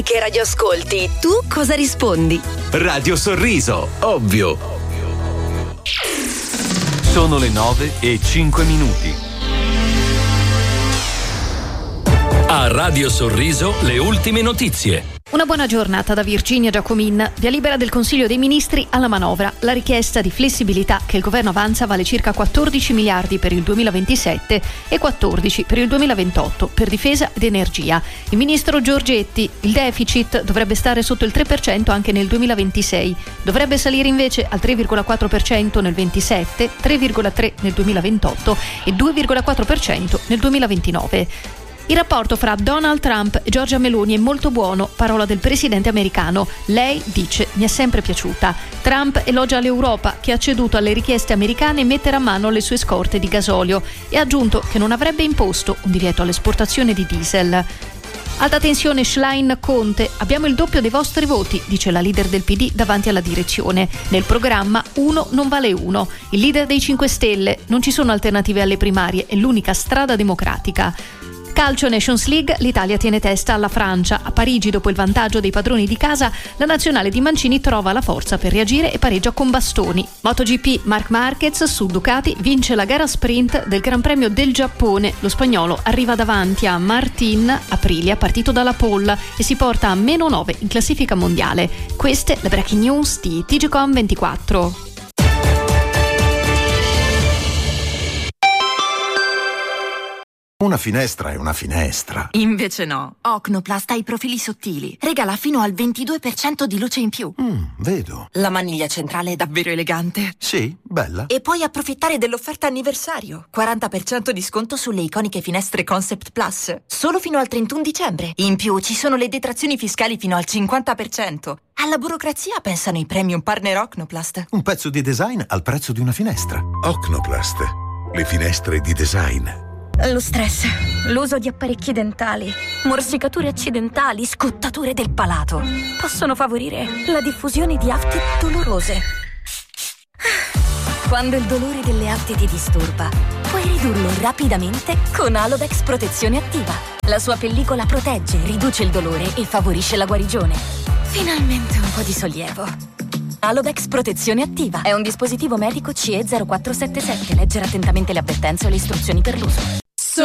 Che radio ascolti? Tu cosa rispondi? Radio Sorriso, ovvio. Sono le 9:05. A Radio Sorriso le ultime notizie. Una buona giornata da Virginia Giacomin. Via libera del Consiglio dei Ministri alla manovra. La richiesta di flessibilità che il governo avanza vale circa 14 miliardi per il 2027 e 14 per il 2028 per difesa ed energia. Il ministro Giorgetti: il deficit dovrebbe stare sotto il 3% anche nel 2026. Dovrebbe salire invece al 3,4% nel 27, 3,3% nel 2028 e 2,4% nel 2029. Il rapporto fra Donald Trump e Giorgia Meloni è molto buono, parola del presidente americano. Lei dice: mi è sempre piaciuta. Trump elogia l'Europa, che ha ceduto alle richieste americane e metterà mano alle sue scorte di gasolio, e ha aggiunto che non avrebbe imposto un divieto all'esportazione di diesel. Alta tensione Schlein-Conte: abbiamo il doppio dei vostri voti, dice la leader del PD davanti alla direzione. Nel programma uno non vale uno. Il leader dei 5 Stelle: non ci sono alternative alle primarie, è l'unica strada democratica. Calcio Nations League, l'Italia tiene testa alla Francia. A Parigi, dopo il vantaggio dei padroni di casa, la nazionale di Mancini trova la forza per reagire e pareggia con bastoni. MotoGP, Marc Marquez su Ducati vince la gara sprint del Gran Premio del Giappone. Lo spagnolo arriva davanti a Martin Aprilia, partito dalla pole, e si porta a -9 in classifica mondiale. Queste le breaking news di TGcom 24. Una finestra è una finestra. Invece no. Ocnoplast ha i profili sottili. Regala fino al 22% di luce in più. Vedo. La maniglia centrale è davvero elegante. Sì, bella. E puoi approfittare dell'offerta anniversario. 40% di sconto sulle iconiche finestre Concept Plus. Solo fino al 31 dicembre. In più ci sono le detrazioni fiscali fino al 50%. Alla burocrazia pensano i premium partner Ocnoplast. Un pezzo di design al prezzo di una finestra. Ocnoplast. Le finestre di design. Lo stress, l'uso di apparecchi dentali, morsicature accidentali, scottature del palato possono favorire la diffusione di afte dolorose. Quando il dolore delle afte ti disturba, puoi ridurlo rapidamente con Alodex Protezione Attiva. La sua pellicola protegge, riduce il dolore e favorisce la guarigione. Finalmente un po' di sollievo. Alodex Protezione Attiva è un dispositivo medico CE 0477. Leggere attentamente le avvertenze o le istruzioni per l'uso.